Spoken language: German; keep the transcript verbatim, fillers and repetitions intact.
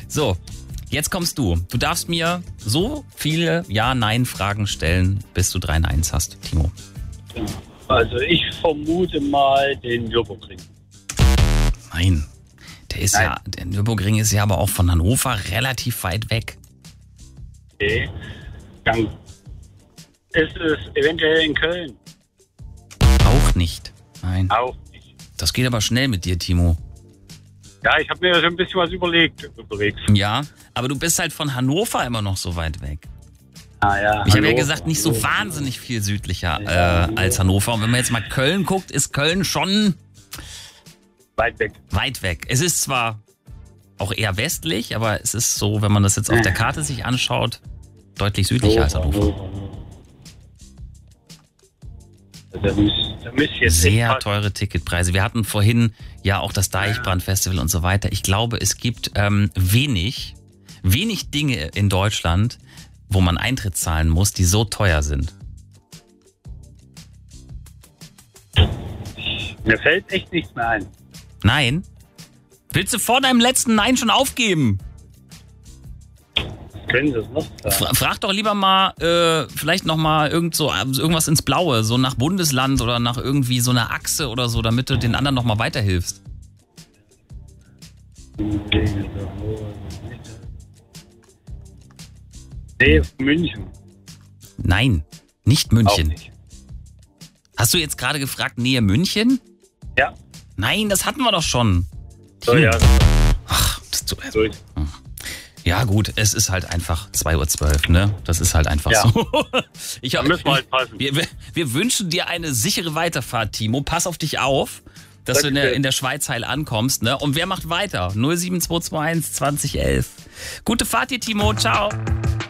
So, jetzt kommst du. Du darfst mir so viele Ja-Nein-Fragen stellen, bis du drei Neins hast, Timo. Also ich vermute mal den Nürburgring. Nein. Der ist Nein. ja, der Nürburgring ist ja aber auch von Hannover relativ weit weg. Okay. Dann ist es eventuell in Köln. Auch nicht. Nein. Auch nicht. Das geht aber schnell mit dir, Timo. Ja, ich habe mir schon ein bisschen was überlegt unterwegs. Ja, aber du bist halt von Hannover immer noch so weit weg. Ah, ja, Ich habe ja Hannover, gesagt, nicht so Hannover. wahnsinnig viel südlicher Ja, äh, als Hannover. Und wenn man jetzt mal Köln guckt, ist Köln schon Weit weg. weit weg. Es ist zwar auch eher westlich, aber es ist so, wenn man das jetzt auf der Karte sich anschaut, deutlich südlicher als Hannover. Da müsste da müsst jetzt Sehr echt teure Ticketpreise. Wir hatten vorhin ja auch das Deichbrand-Festival und so weiter. Ich glaube, es gibt ähm, wenig, wenig Dinge in Deutschland, wo man Eintritt zahlen muss, die so teuer sind. Mir fällt echt nichts mehr ein. Nein? Willst du vor deinem letzten Nein schon aufgeben? Was können Sie das noch sagen? Fra- Frag doch lieber mal, äh, vielleicht noch mal irgend so, äh, irgendwas ins Blaue, so nach Bundesland oder nach irgendwie so einer Achse oder so, damit du den anderen noch mal weiterhilfst. Nee, München. Nein, nicht Auch München. nicht. Hast du jetzt gerade gefragt, Nähe München? Ja. Nein, das hatten wir doch schon. So, ja. Ach, das ist so, Durch. ja gut, es ist halt einfach zwei Uhr zwölf, ne? Das ist halt einfach Ja. so. Ich Da hab, müssen wir halt passen. wir, wir, wir wünschen dir eine sichere Weiterfahrt, Timo. Pass auf dich auf, dass Danke du in der, sehr. in der Schweiz heil ankommst, ne? Und wer macht weiter? null sieben zwei zwei eins zwanzig elf. Gute Fahrt dir, Timo. Ciao.